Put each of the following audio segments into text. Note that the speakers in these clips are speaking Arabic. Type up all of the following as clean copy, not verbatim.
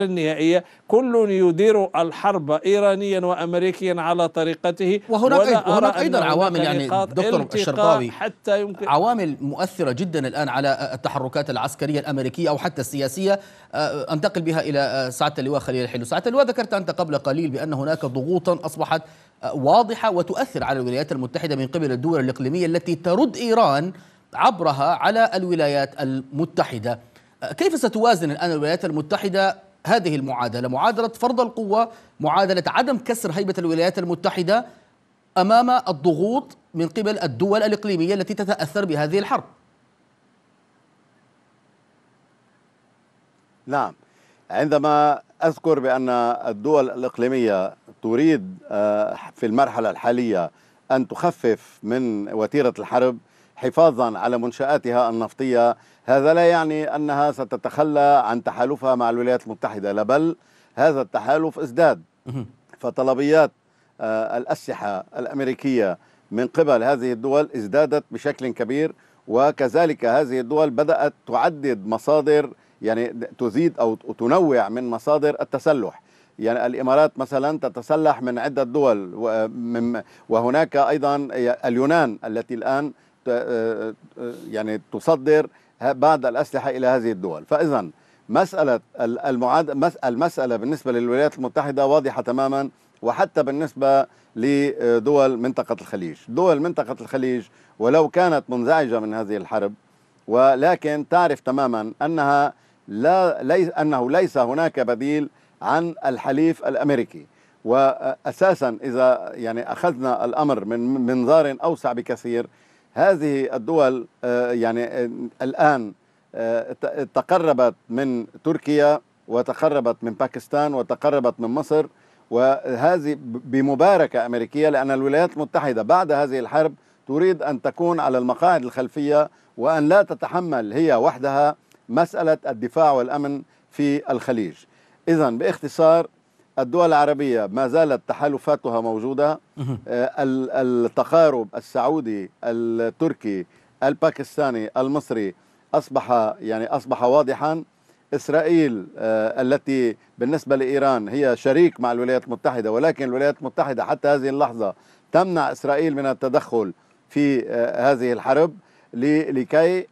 النهائية كل يدير الحرب إيرانيا وأمريكيا على طريقته، وهناك أيضا عوامل يعني دكتور الشرقاوي، حتى يمكن عوامل مؤثرة جدا الآن على التحركات العسكرية الأمريكية أو حتى السياسية. أنتقل بها إلى سعادة اللواء خليل الحلو. سعادة اللواء، ذكرت أنت قبل قليل بأن هناك ضغوطا أصبحت واضحة وتؤثر على الولايات المتحدة من قبل الدول الإقليمية التي ترد إيران عبرها على الولايات المتحدة. كيف ستوازن الآن الولايات المتحدة هذه المعادلة، معادلة فرض القوة، معادلة عدم كسر هيبة الولايات المتحدة أمام الضغوط من قبل الدول الإقليمية التي تتأثر بهذه الحرب؟ نعم، عندما أذكر بأن الدول الإقليمية تريد في المرحلة الحالية أن تخفف من وتيرة الحرب حفاظا على منشآتها النفطية، هذا لا يعني أنها ستتخلى عن تحالفها مع الولايات المتحدة، لا بل هذا التحالف ازداد. فطلبيات الأسلحة الأمريكية من قبل هذه الدول ازدادت بشكل كبير، وكذلك هذه الدول بدأت تعدد مصادر، يعني تزيد أو تنوع من مصادر التسلح. يعني الإمارات مثلا تتسلح من عدة دول، وهناك أيضا اليونان التي الآن يعني تصدر بعض الأسلحة إلى هذه الدول. فإذا المسألة بالنسبة للولايات المتحدة واضحة تماما، وحتى بالنسبة لدول منطقة الخليج. دول منطقة الخليج ولو كانت منزعجة من هذه الحرب، ولكن تعرف تماما أنه ليس هناك بديل عن الحليف الأمريكي. وأساسا إذا يعني أخذنا الأمر من منظار أوسع بكثير، هذه الدول يعني الآن تقربت من تركيا وتقربت من باكستان وتقربت من مصر، وهذه بمباركة أمريكية، لأن الولايات المتحدة بعد هذه الحرب تريد أن تكون على المقاعد الخلفية وأن لا تتحمل هي وحدها مسألة الدفاع والأمن في الخليج. إذن باختصار، الدول العربية ما زالت تحالفاتها موجودة. التقارب السعودي التركي الباكستاني المصري أصبح واضحا. إسرائيل التي بالنسبة لإيران هي شريك مع الولايات المتحدة، ولكن الولايات المتحدة حتى هذه اللحظة تمنع إسرائيل من التدخل في هذه الحرب لكي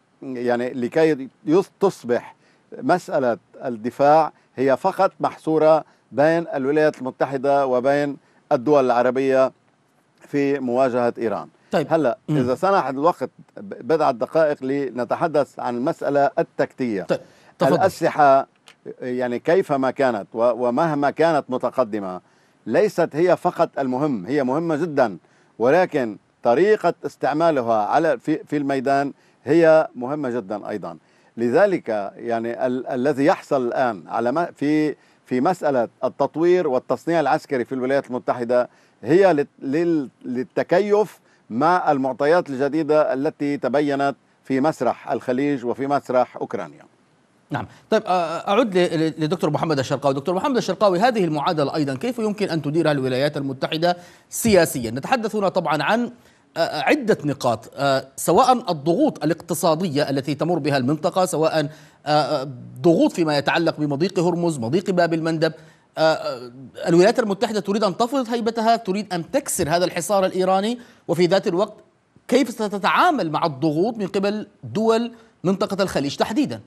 تصبح مسألة الدفاع هي فقط محصورة بين الولايات المتحدة وبين الدول العربية في مواجهة إيران. طيب. هلأ إذا سنح الوقت بضعة دقائق لنتحدث عن المسألة التكتيكية. طيب. الأسلحة يعني كيفما كانت ومهما كانت متقدمة ليست هي فقط المهم، هي مهمة جدا، ولكن طريقة استعمالها في الميدان هي مهمة جدا أيضا. لذلك يعني الذي يحصل الآن في مسألة التطوير والتصنيع العسكري في الولايات المتحدة هي للتكيف مع المعطيات الجديدة التي تبينت في مسرح الخليج وفي مسرح أوكرانيا. نعم. طيب، أعود لدكتور محمد الشرقاوي. دكتور محمد الشرقاوي، هذه المعادلة أيضا كيف يمكن أن تديرها الولايات المتحدة سياسيا؟ نتحدث هنا طبعا عن عدة نقاط، سواء الضغوط الاقتصادية التي تمر بها المنطقة، سواء ضغوط فيما يتعلق بمضيق هرمز، مضيق باب المندب. الولايات المتحدة تريد أن تفرض هيبتها، تريد أن تكسر هذا الحصار الإيراني، وفي ذات الوقت كيف ستتعامل مع الضغوط من قبل دول منطقة الخليج تحديدا؟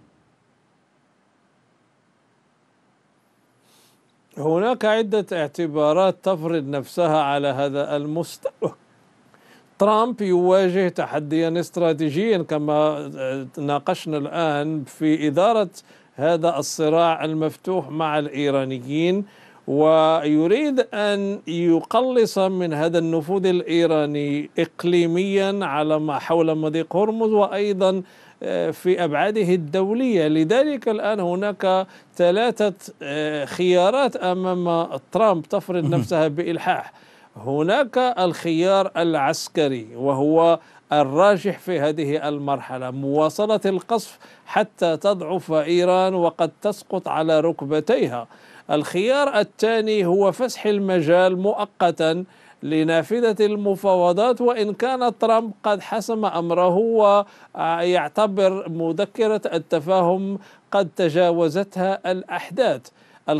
هناك عدة اعتبارات تفرض نفسها على هذا المستوى. ترامب يواجه تحديا استراتيجيا كما ناقشنا الآن في إدارة هذا الصراع المفتوح مع الإيرانيين، ويريد أن يقلص من هذا النفوذ الإيراني إقليميا على ما حول مضيق هرمز وأيضا في أبعاده الدولية. لذلك الآن هناك ثلاثة خيارات أمام ترامب تفرض نفسها بإلحاح. هناك الخيار العسكري وهو الراجح في هذه المرحلة، مواصلة القصف حتى تضعف إيران وقد تسقط على ركبتيها. الخيار الثاني هو فسح المجال مؤقتا لنافذة المفاوضات، وإن كان ترامب قد حسم أمره ويعتبر مذكرة التفاهم قد تجاوزتها الأحداث.